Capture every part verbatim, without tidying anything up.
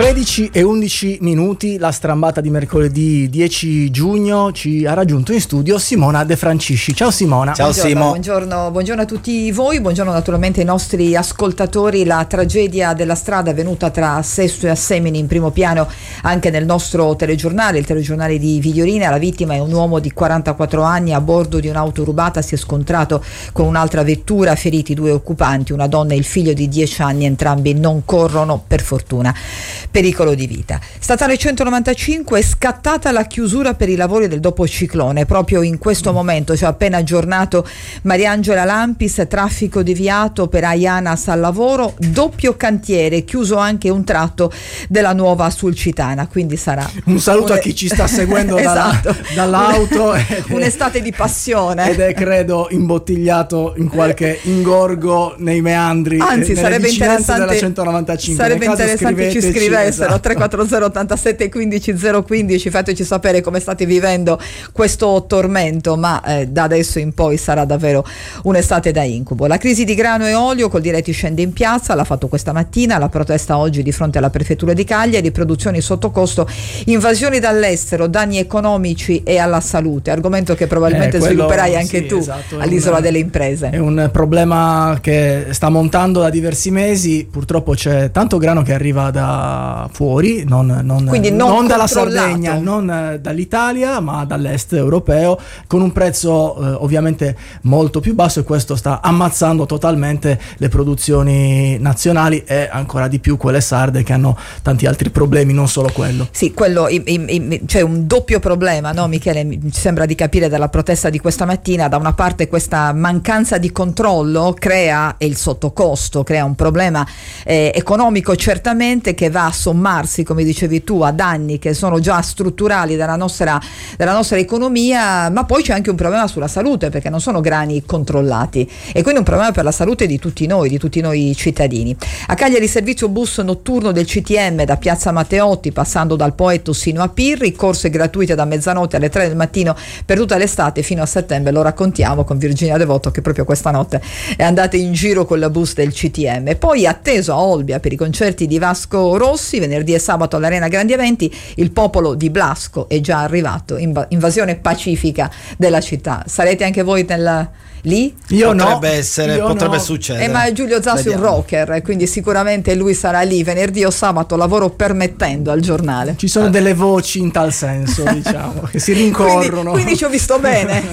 tredici e undici minuti, la strambata di mercoledì dieci giugno. Ci ha raggiunto in studio Simona De Francisci. Ciao Simona. Ciao buongiorno, Simo. buongiorno, buongiorno a tutti voi, buongiorno naturalmente ai nostri ascoltatori. La tragedia della strada è venuta tra Sesto e Assemini in primo piano anche nel nostro telegiornale, il telegiornale di Vigliorina. La vittima è un uomo di quarantaquattro anni, a bordo di un'auto rubata si è scontrato con un'altra vettura, feriti due occupanti, una donna e il figlio di dieci anni, entrambi non corrono per fortuna pericolo di vita. Statale centonovantacinque è scattata la chiusura per i lavori del dopo ciclone, proprio in questo momento ci ha appena aggiornato Mariangela Lampis. Traffico deviato per Aianas al lavoro, doppio cantiere, chiuso anche un tratto della nuova Sulcitana, quindi sarà un saluto un... a chi ci sta seguendo esatto. dalla, dall'auto. Un'estate di passione ed è credo imbottigliato in qualche ingorgo nei meandri, anzi sarebbe interessante della centonovantacinque. sarebbe interessante ci scrivessero esatto. tre quattro zero ottantasette quindici zero quindici, fateci sapere come state vivendo questo tormento, ma eh, da adesso in poi sarà davvero un'estate da incubo. La crisi di grano e olio, Coldiretti scende in piazza, l'ha fatto questa mattina, la protesta oggi di fronte alla prefettura di Cagliari, produzioni sotto costo, invasioni dall'estero, danni economici e alla salute, argomento che probabilmente eh, quello, svilupperai anche sì, tu esatto, all'Isola un, delle Imprese. È un problema che sta montando da diversi mesi, purtroppo c'è tanto grano che arriva da fuori, non, non, Quindi non, non dalla Sardegna, non dall'Italia, ma dall'est europeo, con un prezzo eh, ovviamente molto più basso, e questo sta ammazzando totalmente le produzioni nazionali e ancora di più quelle sarde, che hanno tanti altri problemi, non solo quello. Sì, quello c'è cioè un doppio problema, no Michele? Mi sembra di capire dalla protesta di questa mattina. Da una parte questa mancanza di controllo crea, e il sottocosto crea un problema eh, economico certamente, che va a sommarsi, come dicevi tu, a danni che sono già strutturali della nostra, della nostra economia, ma poi c'è anche un problema sulla salute, perché non sono grani controllati, e quindi un problema per la salute di tutti noi, di tutti noi cittadini. A Cagliari servizio bus notturno del C T M da Piazza Matteotti passando dal Poetto sino a Pirri, corse gratuite da mezzanotte alle tre del mattino per tutta l'estate fino a settembre. Lo raccontiamo con Virginia Devoto, che proprio questa notte è andata in giro con la bus del C T M. Poi atteso a Olbia per i concerti di Vasco Rossi, venerdì e sabato all'Arena Grandi Eventi, il popolo di Blasco è già arrivato, inv- invasione pacifica della città. Sarete anche voi nella... lì? Io potrebbe no, essere, io potrebbe no. succedere. Eh, ma Giulio Zassi è un rocker, quindi sicuramente lui sarà lì venerdì o sabato, lavoro permettendo, al giornale. Ci sono delle voci in tal senso, diciamo, che si rincorrono. Quindi, quindi ci ho visto bene.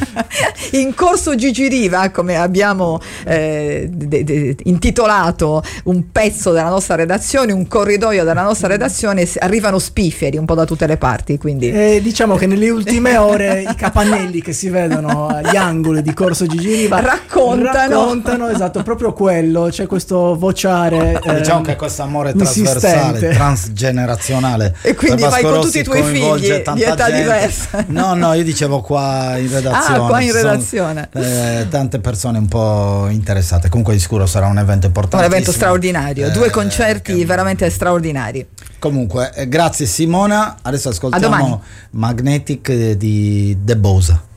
In corso Gigi Riva, come abbiamo eh, de- de- intitolato un pezzo della nostra redazione, un corridoio della nostra redazione, arrivano spifferi un po' da tutte le parti. Quindi eh, diciamo che nelle ultime ore i capannelli che si vedono agli angoli di corso Gigi Riva raccontano, raccontano esatto, proprio quello. C'è questo vociare eh, diciamo che questo amore insistente, trasversale, transgenerazionale, e quindi vai con tutti i tuoi figli di età gente. diversa. No, no, io dicevo qua in redazione. Ah, qua in ci sono, redazione. eh, tante persone un po' interessate. Comunque di sicuro sarà un evento importante. Un evento straordinario, eh, due concerti che... veramente straordinari. Comunque, eh, grazie Simona. Adesso ascoltiamo Magnetic di De Bosa.